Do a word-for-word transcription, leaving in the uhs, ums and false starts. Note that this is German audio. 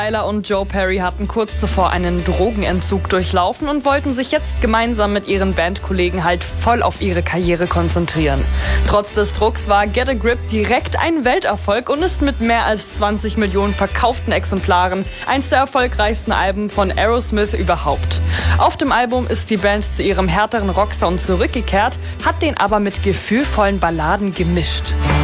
Tyler und Joe Perry hatten kurz zuvor einen Drogenentzug durchlaufen und wollten sich jetzt gemeinsam mit ihren Bandkollegen halt voll auf ihre Karriere konzentrieren. Trotz des Drucks war Get a Grip direkt ein Welterfolg und ist mit mehr als zwanzig Millionen verkauften Exemplaren eins der erfolgreichsten Alben von Aerosmith überhaupt. Auf dem Album ist die Band zu ihrem härteren Rocksound zurückgekehrt, hat den aber mit gefühlvollen Balladen gemischt.